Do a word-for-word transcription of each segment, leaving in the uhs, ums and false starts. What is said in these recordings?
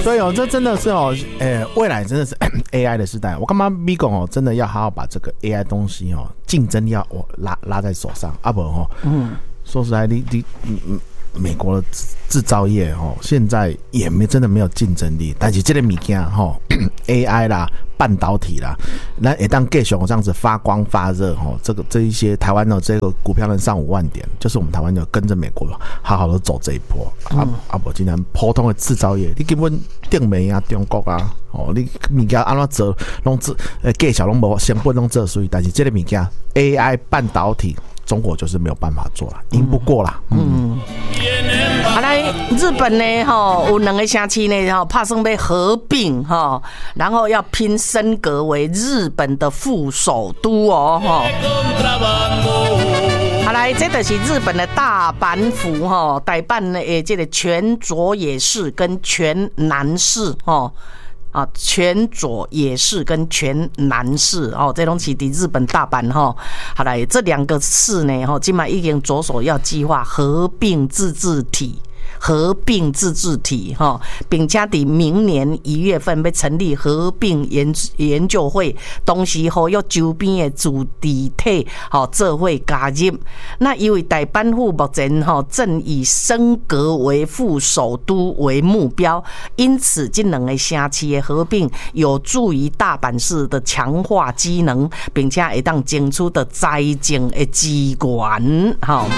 所以哦，这真的是哦，呃，未来真的是 A I 的时代。我干嘛美国哦，真的要好好把这个 A I 东西哦，竞争力要我拉拉在手上，啊不哦，嗯，说实在，你你嗯。美国的制造业哦，现在也没真的没有竞争力，但是这个物件哈 ，A I 啦、半导体啦，那也当继续这样子发光发热哈，这个这一些台湾的这个股票能上五万点，就是我们台湾就跟着美国好好的走这一波。嗯、啊啊不，今天普通的制造业，你根本定美啊、中国啊，哦，你物件安怎做，拢做呃继续拢无成本拢做水，但是这个物件 A I 半导体。中国就是没有办法做了，赢不过啦。嗯， 好来，日本呢，哈，有两个城市呢，哈，怕算被合并哈，然后要拼升格为日本的副首都哦，哈。好来，这就是日本的大阪府哈，代办呢，诶，这个全佐野市跟全南市哈。啊，全佐野市跟全南市哦，这东西在日本大阪哈，好来这两个市呢，哈，今麦已经着手要计划合并自治体。合并自治体哈，并且在明年一月份要成立合并研研究会，同时吼要周边的自治体吼做伙加入。那因为大阪府目前吼正以升格为副首都为目标，因此这两个城市的合并有助于大阪市的强化机能，并且会当争取的财政的资源哈。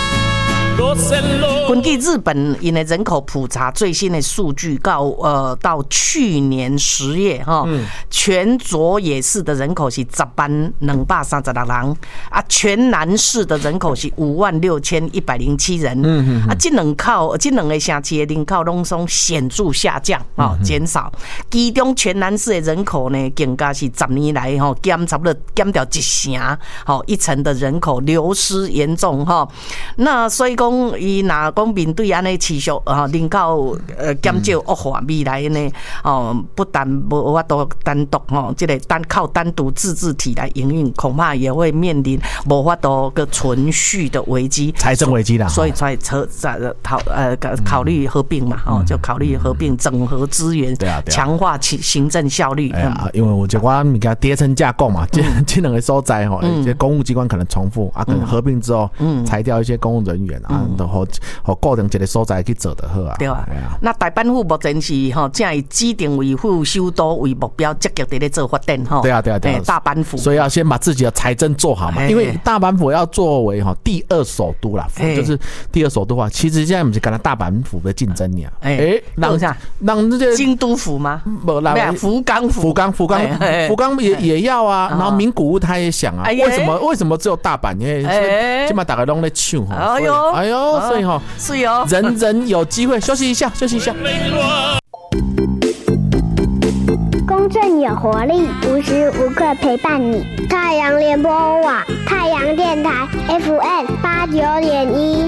根据日本因的人口普查最新的数据，到呃到去年十月哈，嗯、全佐野市的人口是十万两百三十六人，啊，全南市的人口是五万六千一百零七人，嗯嗯、啊，这两口这两个城市的人口拢总显著下降啊，减少。其中全南市的人口呢，更加是十年来哈减差不多减掉一成，好一成的人口流失严重哈。那所以讲。讲伊若讲面对安尼持续啊人口呃减少恶化，未来呢哦不但无法度单独吼，这个单靠单独自治体来营运，恐怕也会面临无法度个存续的危机， 财政危机啦。 所以才测在讨呃考虑合并嘛，哦就考虑合并整合资源，对啊，强化其行政效率。 哎呀，因为我觉得我们讲叠层架构嘛，这这两个所在吼，一些公务机关可能重复啊，可能合并之后裁掉一些公务人员啊。然后，和固定一个所在去做就好啊。 对啊，那大阪府目前是吼，正以指定为副首都为目标，积极在咧做发展吼。 对啊，对啊，对啊。 大阪府， 所以要先把自己的财政做好嘛。因为大阪府要作为哈第二首都啦，就是第二首都啊。其实现在不是跟他大阪府的竞争呀。哎，让下让这些京都府吗？不，没有福冈府， 福冈，福冈，福冈也也要啊。然后名古屋他也想啊，为什么为什么只有大阪？因为起码大家都在抢哈。哎呦，哎呦。所以哈， 是哦， 人人有机会。休息一下，休息一下。 公正有活力，无时无刻陪伴你。太阳联播网，太阳电台 F M 八九点一。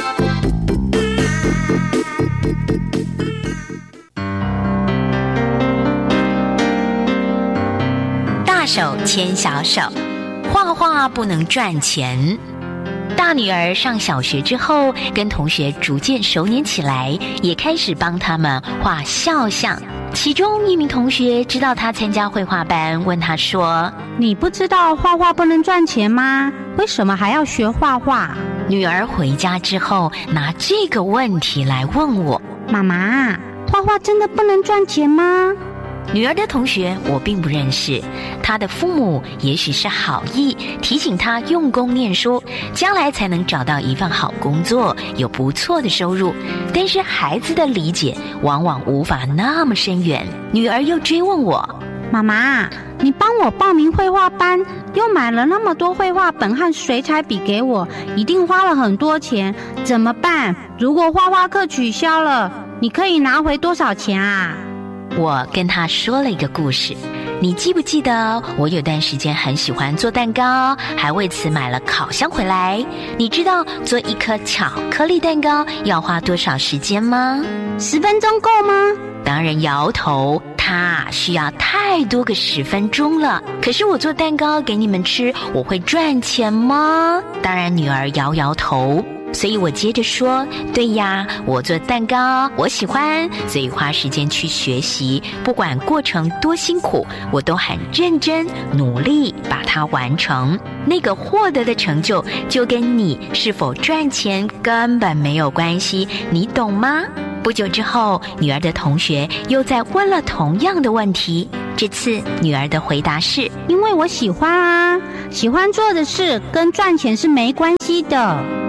大手牵小手，画画不能赚钱。大女儿上小学之后，跟同学逐渐熟稔起来，也开始帮他们画肖像。其中一名同学知道她参加绘画班，问她说：“ 你不知道画画不能赚钱吗？为什么还要学画画？” 女儿回家之后，拿这个问题来问我：“ 妈妈，画画真的不能赚钱吗？” 女儿的同学我并不认识，她的父母也许是好意，提醒她用功念书，将来才能找到一份好工作，有不错的收入。但是孩子的理解往往无法那么深远。女儿又追问我：“ 妈妈，你帮我报名绘画班，又买了那么多绘画本和水彩笔给我，一定花了很多钱，怎么办？如果画画课取消了，你可以拿回多少钱啊？” 我跟他说了一个故事，你记不记得我有段时间很喜欢做蛋糕，还为此买了烤箱回来。你知道做一颗巧克力蛋糕要花多少时间吗？ 十分钟够吗？ 当然摇头，它需要太多个十分钟了。可是我做蛋糕给你们吃，我会赚钱吗？当然女儿摇摇头。 所以我接着说，对呀，我做蛋糕，我喜欢，所以花时间去学习，不管过程多辛苦，我都很认真努力把它完成。那个获得的成就就跟你是否赚钱根本没有关系，你懂吗？不久之后，女儿的同学又再问了同样的问题，这次女儿的回答是： 因为我喜欢啊，喜欢做的事跟赚钱是没关系的。